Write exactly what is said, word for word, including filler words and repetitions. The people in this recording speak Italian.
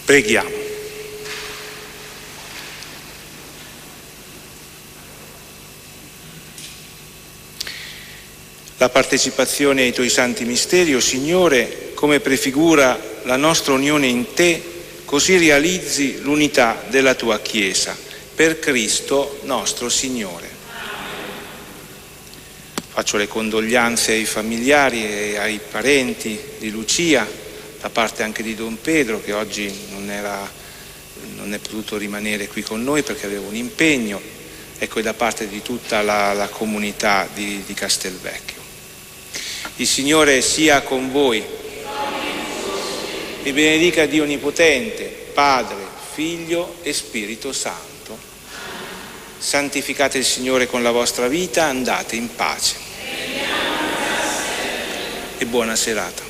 Preghiamo. La partecipazione ai Tuoi santi misteri, o Signore, come prefigura la nostra unione in Te, così realizzi l'unità della Tua Chiesa, per Cristo nostro Signore. Faccio le condoglianze ai familiari e ai parenti di Lucia, da parte anche di Don Pedro, che oggi non, era, non è potuto rimanere qui con noi perché aveva un impegno, ecco, e da parte di tutta la, la comunità di, di Castelvecchio. Il Signore sia con voi. Vi benedica Dio Onnipotente, Padre, Figlio e Spirito Santo. Santificate il Signore con la vostra vita, andate in pace. E buona serata.